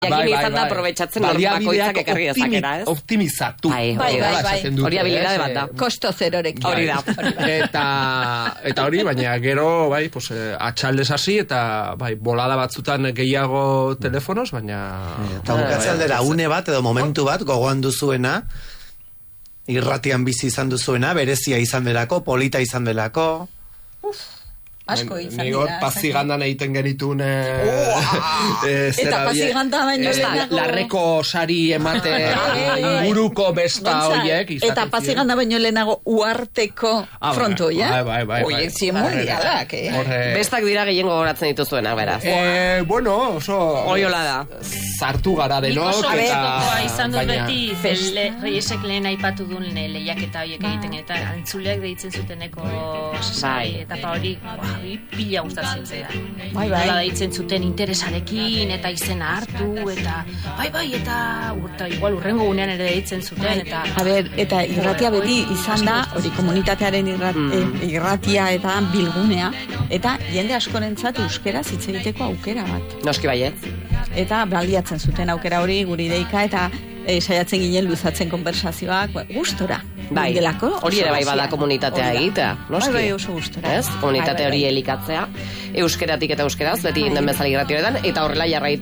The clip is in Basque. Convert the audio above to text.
Jakin izan da aprobetxatzen bakoitzak ekarri dezakera, ez? Optimizatu. Bai. Hori habilidade bat da. Kosto zerorekin. Hori da. Eta hori, baina gero, bai, pues, atxaldez hasi, eta bai, bolada batzutan gehiago telefonos, baina... Eta bukatze aldera, une bat edo momentu bat gogoan duzuena, irratian bizi izan duzuena, berezia izan delako, polita izan delako... Asko izan dira. Ni pazigandan egiten genitun... Eta paziganda baino... Larreko sari emate inguruko besta horiek. Eta paziganda baino lehenago uarteko fronto, ja? Bai. Oiek zien mundialak, Bestak dira gehiengo goratzen dituzuenak, beraz. Bueno, oso... Oiola da. Zartu gara denok. Nik oso bestokoa izan dut beti Reyesek lehen aipatu duen lehiaketa horiek egiten, eta antzuleak deitzen zuteneko etapa hori... pila gustatzen zera. Nola deitzen zuten interesarekin eta izena hartu eta eta igual urrengo gunean ere deitzen zuten eta eta irratia beti izan da hori komunitatearen irratia eta bilgunea eta jende askorentzat euskeraz hitz egiteko aukera bat. Noski baiet. Eta baliatzen zuten aukera hori guri deika eta saiatzen ginen luzatzen konversazioak gustora. Bai, hori ere bai bada komunitatea egitea. Bai, oso gustora. Komunitate hori elikatzea, euskeratik eta euskeraz, beti den bezala irratioetan, eta horrela jarraitu